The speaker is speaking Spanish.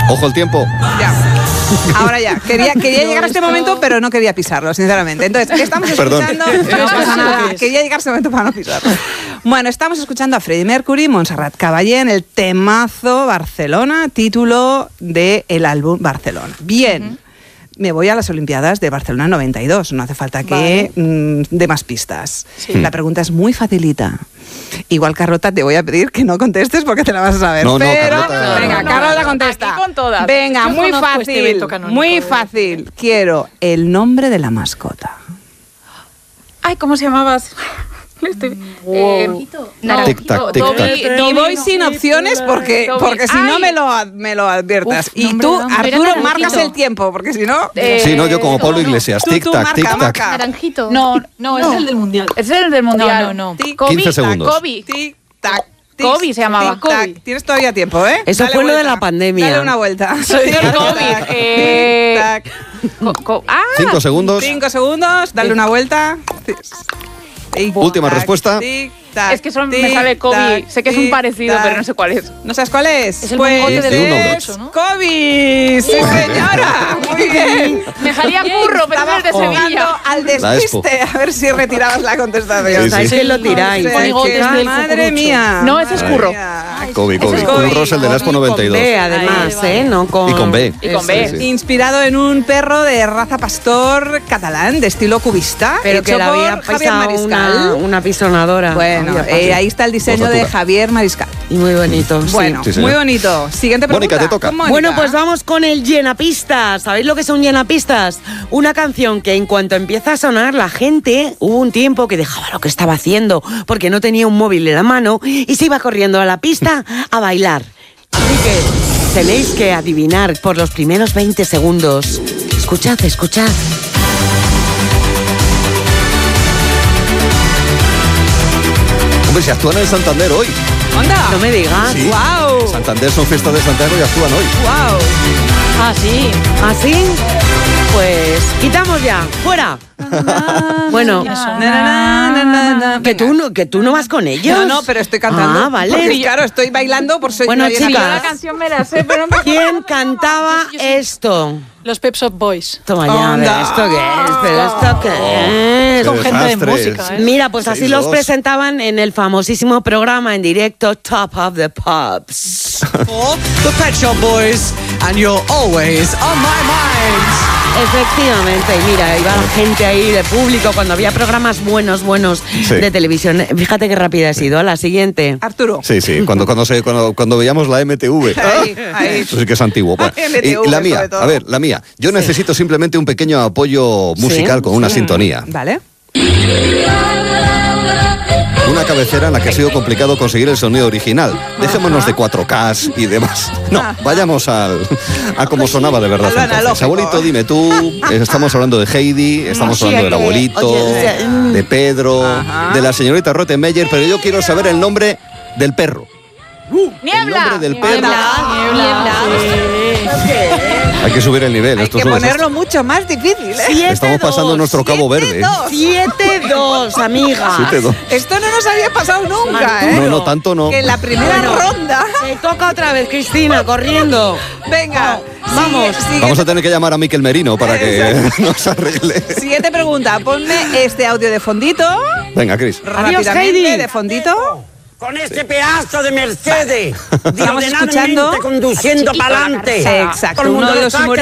Ojo el tiempo. Ya. Ahora ya. Quería llegar a este momento, pero no quería pisarlo, sinceramente. Entonces, estamos escuchando... No pasa nada. Quería llegar a este momento para no pisarlo. Bueno, estamos escuchando a Freddie Mercury, Montserrat Caballé en el temazo Barcelona, título del álbum Barcelona. Bien. Me voy a las Olimpiadas de Barcelona 92. No hace falta que dé más pistas. Sí. La pregunta es muy facilita. Igual, Carlota, te voy a pedir que no contestes porque te la vas a saber. No, pero, Carlota, venga, Carlota contesta. Aquí con todas. Venga, muy fácil. Muy fácil. Quiero el nombre de la mascota. Ay, ¿cómo se llamabas? Tic-tac. Y voy sin opciones porque si no me lo adviertas. Y tú, Arturo, marcas el tiempo, porque si no... Sí, no, yo como Pablo Iglesias. Tic-tac, tic-tac. Naranjito. No, es el del Mundial. Es el del Mundial. No. 15 segundos. Tic-tac. Kobe se llamaba. Kobe. Tienes todavía tiempo, ¿eh? Eso fue lo de la pandemia. Dale una vuelta. Soy el COVID. 5 segundos. 5 segundos, dale una vuelta. Última respuesta. Es que solo me sale Kobe. Sé que es un parecido, pero no sé cuál es. ¿No sabes cuál es? Es el mongote de ¿no? Kobe. Sí, señora. Muy bien. Me salía Curro, pero es de Sevilla. Al despiste, a ver si retirabas la contestación. ¿Sabéis que lo tiráis? Madre mía. No, ese es Curro. Kobe. Curro es el de la Expo 92. Con B, además, no con... Y con B. Inspirado en un perro de raza pastor catalán, de estilo cubista. Pero que le había pasado una pisonadora. Bueno, ahí está el diseño de Javier Mariscal. Y muy bonito. Bueno, sí, muy bonito. Siguiente pregunta. Mónica, te toca. Bueno, pues vamos con el llenapistas. ¿Sabéis lo que es un llenapistas? Una canción que en cuanto empieza a sonar, la gente, hubo un tiempo que dejaba lo que estaba haciendo porque no tenía un móvil en la mano y se iba corriendo a la pista a bailar. Así que tenéis que adivinar por los primeros 20 segundos. Escuchad. Hombre, se actúan en Santander hoy. ¡Anda! No me digas. Sí. ¡Wow! Santander son fiestas de Santiago y actúan hoy. ¡Wow! Ah, sí. ¿Así? Pues quitamos ya. ¡Fuera! Bueno, que tú no vas con ellos. No, pero estoy cantando. Ah, vale. Porque, claro, estoy bailando por soy Bueno, una chicas. llena. La canción me la sé, pero no me ¿Quién cantaba esto? Los Pep Shop Boys. Toma ya, a ver, ¿esto qué es? ¿Pero esto qué es? Con gente de desastres. música, ¿eh? Mira, pues así 6-2. los presentaban en el famosísimo programa en directo Top of the Pops. The Pet Shop Boys, and you're always on my mind. Efectivamente, y mira, iba la gente ahí de público cuando había programas buenos de televisión. Fíjate qué rápida he sido. A la siguiente. Arturo. Sí, cuando veíamos la MTV. Ahí. Eso sí que es antiguo. Bueno, MTV, y la mía, sobre todo. a ver, la mía. Yo necesito simplemente un pequeño apoyo musical con una sintonía. Vale. Una cabecera en la que ha sido complicado conseguir el sonido original. Dejémonos de 4K y demás. No, vayamos a cómo sonaba de verdad. A lo Entonces, analógico. abuelito, dime tú. Estamos hablando de Heidi, estamos hablando del abuelito, de Pedro, de la señorita Rottenmeier, pero yo quiero saber el nombre del perro. El nombre del perro. Hay que subir el nivel. Hay Esto que es un ponerlo mucho más difícil, ¿eh? Estamos pasando nuestro Cabo Verde. 7-2, amiga. 7-2. Esto no nos había pasado nunca, ¿eh? No, tanto no. Que en la primera ronda... Te toca otra vez, Cristina, corriendo. Venga, vamos. Vamos a tener que llamar a Miquel Merino para que nos arregle. Siguiente pregunta. Ponme este audio de fondito. Venga, Cris. Rápidamente, Heidi. de fondito. Con este pedazo de Mercedes, Estamos escuchando conduciendo para adelante. Exacto, uno de los